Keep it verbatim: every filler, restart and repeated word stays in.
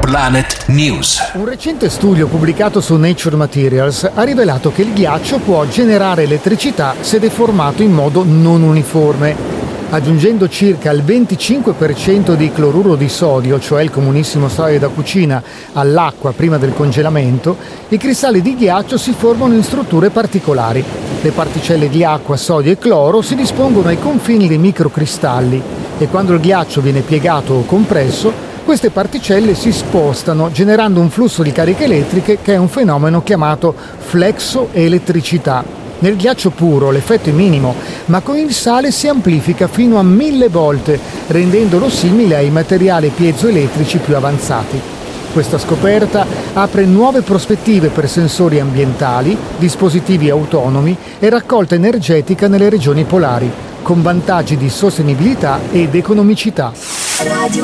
Planet News. Un recente studio pubblicato su Nature Materials ha rivelato che il ghiaccio può generare elettricità se deformato in modo non uniforme. Aggiungendo circa il venticinque per cento di cloruro di sodio, cioè il comunissimo sale da cucina, all'acqua prima del congelamento, i cristalli di ghiaccio si formano in strutture particolari. Le particelle di acqua, sodio e cloro si dispongono ai confini dei microcristalli e quando il ghiaccio viene piegato o compresso, queste particelle si spostano generando un flusso di cariche elettriche che è un fenomeno chiamato flexoelettricità. Nel ghiaccio puro l'effetto è minimo, ma con il sale si amplifica fino a mille volte, rendendolo simile ai materiali piezoelettrici più avanzati. Questa scoperta apre nuove prospettive per sensori ambientali, dispositivi autonomi e raccolta energetica nelle regioni polari, con vantaggi di sostenibilità ed economicità. Radio